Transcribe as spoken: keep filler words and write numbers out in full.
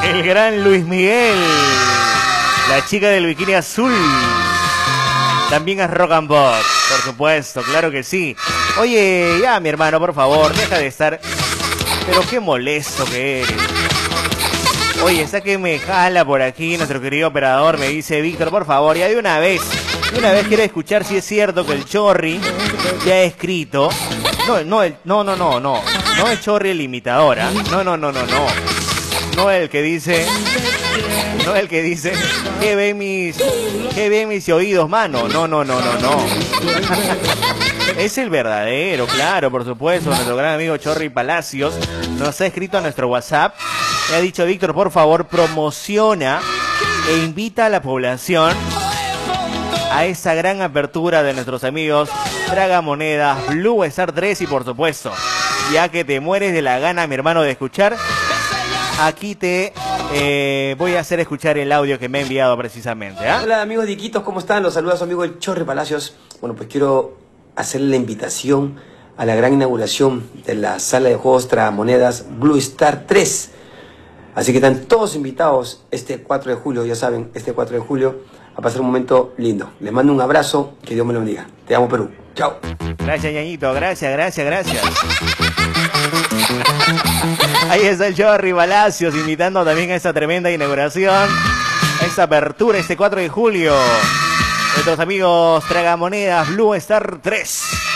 El gran Luis Miguel, la chica del bikini azul. También es rock and pop, por supuesto, claro que sí. Oye, ya mi hermano, por favor, deja de estar... Pero qué molesto que eres. Oye, está que me jala por aquí nuestro querido operador, me dice Víctor, por favor, ya de una vez. De una vez quiero escuchar si es cierto que el Chorri ya ha escrito... No, no, el, no, no, no, no. No el Chorri el imitador, ¿eh? No, no, no, no, no. No el que dice... No el que dice... Que ven mis... Que ven mis oídos, mano. No, no, no, no, no. Es el verdadero, claro, por supuesto. Nuestro gran amigo Chorri Palacios nos ha escrito a nuestro WhatsApp. Le ha dicho, Víctor, por favor, promociona e invita a la población a esa gran apertura de nuestros amigos Tragamonedas, Blue Star tres y por supuesto, ya que te mueres de la gana, mi hermano, de escuchar, aquí te eh, voy a hacer escuchar el audio que me ha enviado precisamente. ¿eh? Hola amigos diquitos, ¿cómo están? Los saluda su amigo el Chorri Palacios. Bueno, pues quiero hacerle la invitación a la gran inauguración de la sala de juegos Tragamonedas Blue Star tres. Así que están todos invitados este cuatro de julio, ya saben, este cuatro de julio, a pasar un momento lindo. Les mando un abrazo, que Dios me lo bendiga. Te amo, Perú. Chao. Gracias, ñañito, gracias, gracias, gracias. Ahí está el Chorri Palacios invitando también a esta tremenda inauguración, a esta apertura este cuatro de julio. Nuestros amigos Tragamonedas Blue Star tres.